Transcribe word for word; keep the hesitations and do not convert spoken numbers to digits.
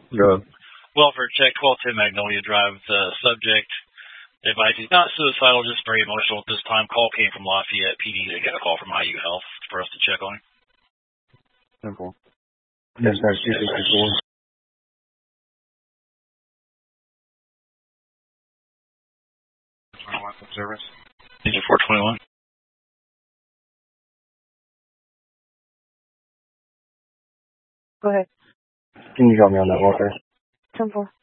Good. Welfare check, twelve ten Magnolia Drive. The subject advice is not suicidal, just very emotional at this time. Call came from Lafayette P D. They got a call from I U Health for us to check on him. Simple. Yes, sir. two sixty-four. twenty-one service. Engine four twenty-one. Go ahead. Can you help me on that, Walter? ten four.